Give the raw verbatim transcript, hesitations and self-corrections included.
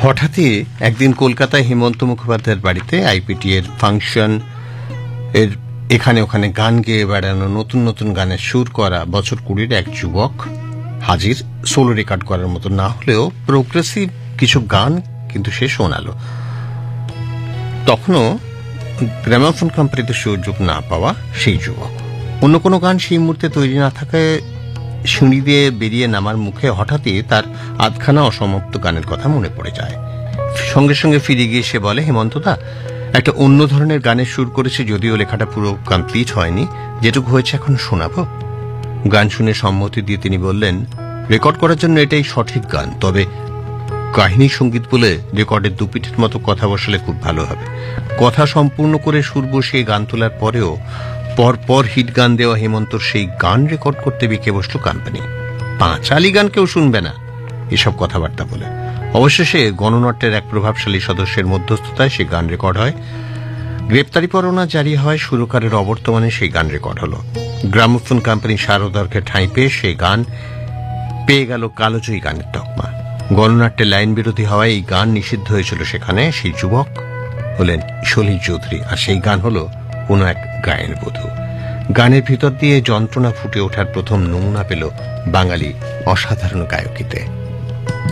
হঠাৎই একদিন কলকাতায় হেমন্ত মুখোপাধ্যায়ের বাড়িতে আইপিটি এর ফাংশন এর এখানে ওখানে গান গেয়ে বেড়ানো, নতুন নতুন গানের সুর করা বছর কুড়ির এক যুবক হাজির। সোলো রেকর্ড করার মতো না হলেও প্রোগ্রেসিভ কিছু গান কিন্তু সে শোনালো। তখনও গ্রামাফোন কোম্পানিতে সুযোগ না পাওয়া সেই যুবক। অন্য কোনো গান সেই মুহূর্তে তৈরি না থাকায় সিঁড়ি দিয়ে বেরিয়ে নামার মুখে হঠাৎই তার আধখানা অসমাপ্ত গানের কথা মনে পড়ে যায়। সঙ্গে সঙ্গে ফিরে গিয়ে সে বলে, হেমন্তদা, একটা অন্য ধরনের গানের সুর করেছে, যদিও লেখাটা পুরো কমপ্লিট হয়নি, যেটুকু হয়েছে এখন শোনাবো। গান শুনে সম্মতি দিয়ে তিনি বললেন, রেকর্ড করার জন্য এটাই সঠিক গান, তবে কাহিনী সঙ্গীত বলে রেকর্ডের দুপিঠের মতো কথা বসালে খুব ভালো হবে। কথা সম্পূর্ণ করে সুর বসিয়ে গান তোলার পরেও পরপর হিট গান দেওয়া হেমন্তর সেই গান রেকর্ড করতে বিকে বসল কোম্পানি। পাঁচালি গান কেউ শুনবে না, এসব কথাবার্তা বলে। অবশেষে গণনাট্যের এক প্রভাবশালী সদস্যের মধ্যস্থতায় সেই গান রেকর্ড হয়। গ্রেপ্তারি পরোয়ানা জারি হয়, সুরকারের অবর্তমানে সেই গান রেকর্ড হলো। গ্রামোফোন কোম্পানি সারদারকে ঠাঁই পেয়ে সেই গান পেয়ে গেল কালোজয়ী গানের তকমা। গণনাট্যে লাইন বিরোধী হওয়ায় এই গান নিষিদ্ধ হয়েছিল সেখানে। সেই যুবক হলেন সলিল চৌধুরী, আর সেই গান হল কোন এক গায়ের বধূ। গানের ভিতর দিয়ে যন্ত্রণা ফুটে ওঠার প্রথম নমুনা পেল বাঙালি অসাধারণ গায়কিতে।